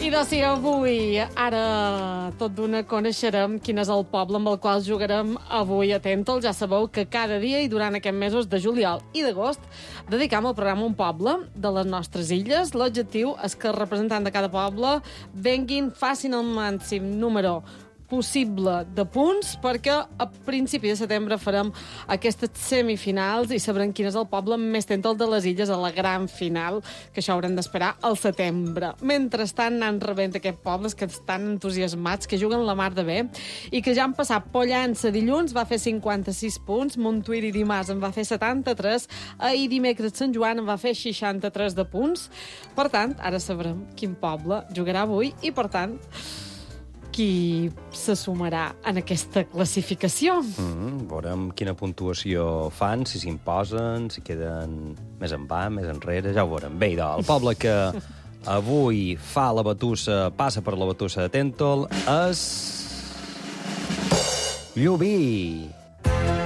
I doncs sí, avui, ara tot d'una coneixerem quin és el poble amb el qual jugarem avui a Tèntol. Ja sabeu que cada dia i durant aquests mesos de juliol i d'agost dedicam el programa a un poble de les nostres illes. L'objectiu és que els representants de cada poble venguin, facin el màxim número possible de punts, perquè a principi de setembre farem aquestes semifinals i sabrem quin és el poble més Tèntol de les illes a la gran final, que això haurem d'esperar al setembre. Mentrestant, anant rebent aquests pobles que estan entusiasmats, que juguen la mar de bé, i que ja han passat Pollença dilluns, va fer 56 punts, Montuïri dimarts en va fer 73, ahir dimecres Sant Joan en va fer 63 de punts. Per tant, ara sabrem quin poble jugarà avui i, per tant, qui se sumarà en aquesta classificació. Veurem quina puntuació fan, si s'imposen, si queden més en va, més enrere, ja ho veurem. Bé, el poble que avui fa la batussa, passa per la batussa de Tèntol, és Llubí.